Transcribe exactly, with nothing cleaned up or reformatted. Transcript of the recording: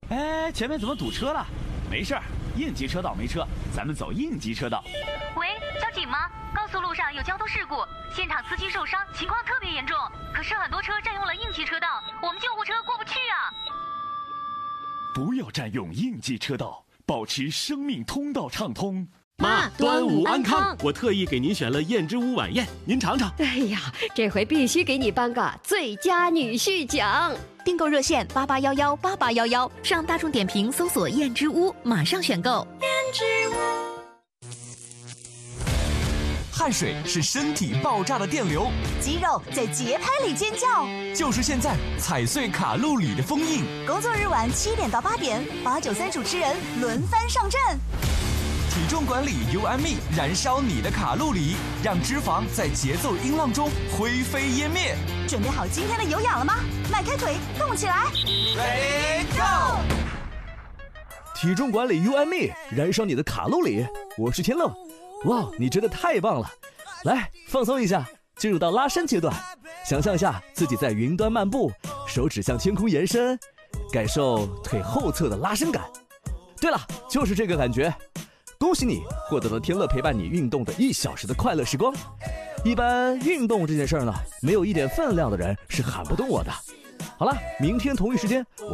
哎，前面怎么堵车了？没事儿，应急车道没车，咱们走应急车道。 喂，交警吗？高速路上有交通事故，现场司机受伤，情况特别严重。可是很多车占用了应急车道，我们救护车过不去啊！ 不要占用应急车道，保持生命通道畅通。 妈，端午安康！我特意给您选了燕之屋晚宴，您尝尝。 哎呀，这回必须给你颁个最佳女婿奖！ 订购热线八八幺幺八八幺幺，上大众点评搜索燕之屋，马上选购。燕之屋。 汗水是身体爆炸的电流， 肌肉在节拍里尖叫。 就是现在，踩碎卡路里的封印。 工作日晚七点到八点，八九三主持人轮番上阵。 体重管理 U M E 燃烧你的卡路里，让脂肪在节奏音浪中灰飞烟灭。 准备好今天的有氧了吗？迈开腿，动起来 ，Ready Go！ 体重管理 U M E 燃烧你的卡路里，我是天乐。哇，你真的太棒了！来，放松一下，进入到拉伸阶段。想象一下自己在云端漫步，手指向天空延伸，感受腿后侧的拉伸感。对了，就是这个感觉。恭喜你获得了天乐陪伴你运动的一小时的快乐时光。一般运动这件事儿呢，没有一点分量的人是喊不动我的。好了，明天同一时间我